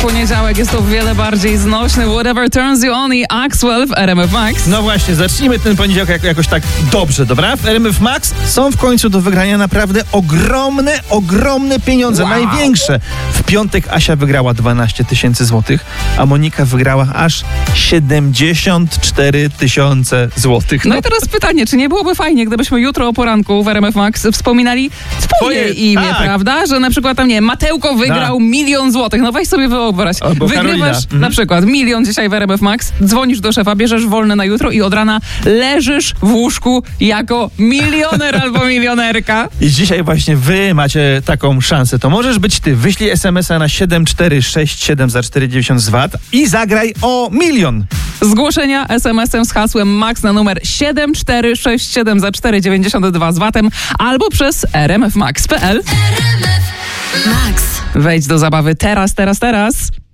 poniedziałek jest to wiele bardziej znośny. Whatever turns you on i Axwell w RMF Max. No właśnie, zacznijmy ten poniedziałek jakoś tak dobrze, dobra? W RMF Max są w końcu do wygrania naprawdę ogromne pieniądze, największe. W piątek Asia wygrała 12 000 złotych, a Monika wygrała aż 74 000 złotych. No i teraz pytanie, czy nie byłoby fajnie, gdybyśmy jutro o poranku w RMF Max wspominali twoje imię, tak. prawda? Że na przykład tam, nie, Matełko wygrał 1 000 000 złotych. No weź sobie wyobraź. Albo Wygrywasz na przykład 1 000 000 dzisiaj w RMF Max, dzwonisz do szefa, bierzesz wolne na jutro i od rana leżysz w łóżku jako milioner albo milionerka. I dzisiaj właśnie wy macie taką szansę. To możesz być ty. Wyślij SMS-a na 7467 za 4,90 z VAT i zagraj o 1 000 000. Zgłoszenia SMS-em z hasłem MAX na numer 7467 za 4,92 z VAT-em albo przez rmfmax.pl. Max. Wejdź do zabawy teraz.